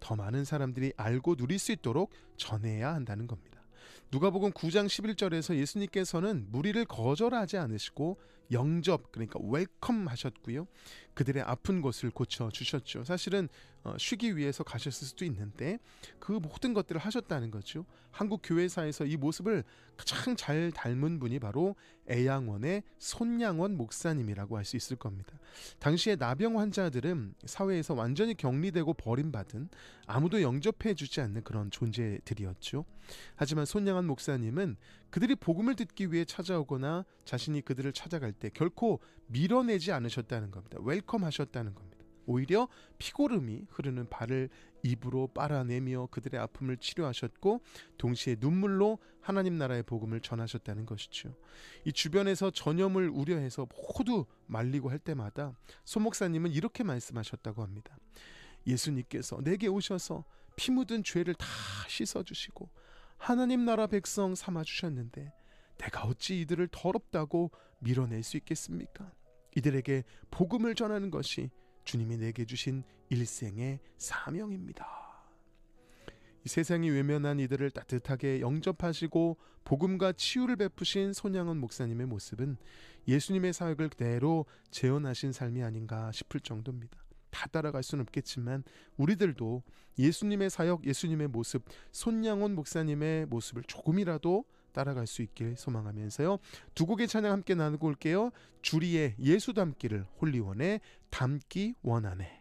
더 많은 사람들이 알고 누릴 수 있도록 전해야 한다는 겁니다. 누가복음 9장 11절에서 예수님께서는 무리를 거절하지 않으시고 영접, 그러니까 웰컴 하셨고요. 그들의 아픈 곳을 고쳐주셨죠. 사실은 쉬기 위해서 가셨을 수도 있는데 그 모든 것들을 하셨다는 거죠. 한국 교회사에서 이 모습을 가장 잘 닮은 분이 바로 애양원의 손양원 목사님이라고 할 수 있을 겁니다. 당시에 나병 환자들은 사회에서 완전히 격리되고 버림받은, 아무도 영접해주지 않는 그런 존재들이었죠. 하지만 손양원 목사님은 그들이 복음을 듣기 위해 찾아오거나 자신이 그들을 찾아갈 때 결코 밀어내지 않으셨다는 겁니다. 웰컴 하셨다는 겁니다. 오히려 피고름이 흐르는 발을 입으로 빨아내며 그들의 아픔을 치료하셨고 동시에 눈물로 하나님 나라의 복음을 전하셨다는 것이죠. 이 주변에서 전염을 우려해서 모두 말리고 할 때마다 손 목사님은 이렇게 말씀하셨다고 합니다. 예수님께서 내게 오셔서 피 묻은 죄를 다 씻어주시고 하나님 나라 백성 삼아주셨는데 내가 어찌 이들을 더럽다고 밀어낼 수 있겠습니까? 이들에게 복음을 전하는 것이 주님이 내게 주신 일생의 사명입니다. 이 세상이 외면한 이들을 따뜻하게 영접하시고 복음과 치유를 베푸신 손양원 목사님의 모습은 예수님의 사역을 그대로 재현하신 삶이 아닌가 싶을 정도입니다. 다 따라갈 수는 없겠지만 우리들도 예수님의 사역, 예수님의 모습, 손양원 목사님의 모습을 조금이라도 따라갈 수 있길 소망하면서요. 두 곡의 찬양 함께 나누고 올게요. 주리의 예수 닮기를, 홀리원의 닮기 원하네.